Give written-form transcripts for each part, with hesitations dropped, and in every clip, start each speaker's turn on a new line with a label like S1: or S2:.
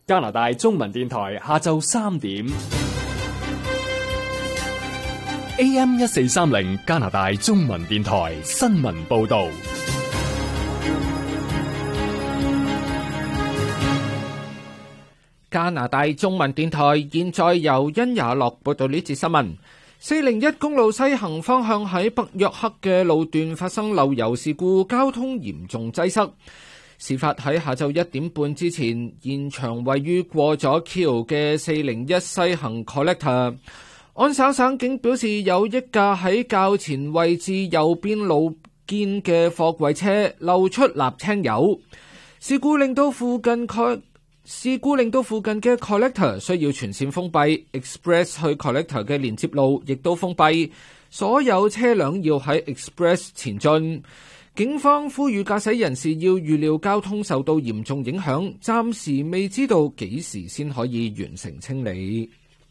S1: 加拿大中文電台下晝3點 AM 1430加拿大中文電台新聞報道。
S2: 加拿大中文電台現在由殷雅樂報道呢節新聞。401公路西行方向喺北約克嘅路段發生漏油事故，交通嚴重擠塞。事發喺下晝1點半之前，現場位於過咗橋嘅401西行 Collector。安省省警表示，有一架喺較前位置右邊路肩嘅貨櫃車漏出瀝青油，事故令到附近嘅 Collector 需要全線封閉 ，Express 去 Collector 嘅連接路亦都封閉，所有車輛要喺 Express 前進。警方呼籲駕駛人士要預料交通受到嚴重影響，暫時未知道幾時先可以完成清理。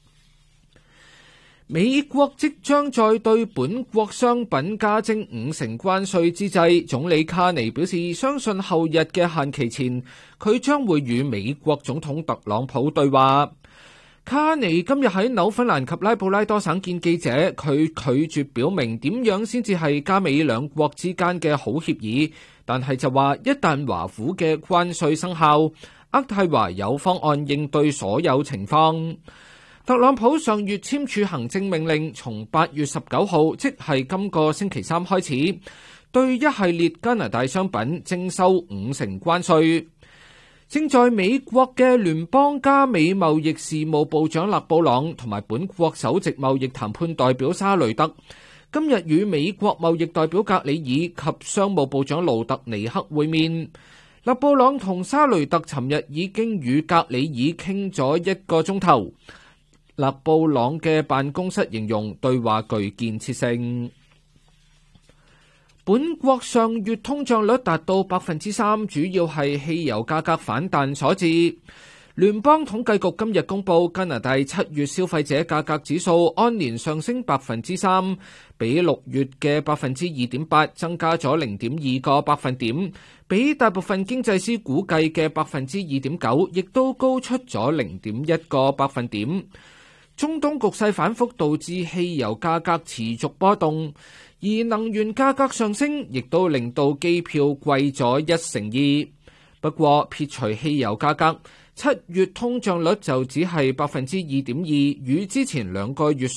S2: 美國即將再對本國商品加徵50%關稅之際，總理卡尼表示相信後日嘅限期前，佢將會與美國總統特朗普對話。卡尼今日喺紐芬蘭及拉布拉多省見記者，佢拒絕表明點樣先至係加美兩國之間嘅好協議，但係就話一旦華府嘅關稅生效，渥太華有方案應對所有情況。特朗普上月簽署行政命令，從8月19號，即係今個星期三開始，對一系列加拿大商品徵收50%關稅。正在美國嘅聯邦加美貿易事務部長勒布朗同埋本國首席貿易談判代表沙雷特今日與美國貿易代表格里爾及商務部長盧特尼克會面。勒布朗同沙雷特尋日已經與格里爾傾咗1個鐘頭。勒布朗嘅辦公室形容對話具建設性。本國上月通脹率達到 3%， 主要係汽油價格反彈所致。聯邦統計局今日公布加拿大7月消費者價格指數按年上升 3%， 比6月嘅 2.8% 增加咗 0.2個百分點，比大部分經濟師估計嘅 2.9% 亦都高出咗 0.1個百分點。中東局勢反覆導致汽油價格持續波動，而能源價格上升亦都令到機票貴咗1%。不過撇除汽油價格，7月通脹率就只係 2.2%，與之前2個月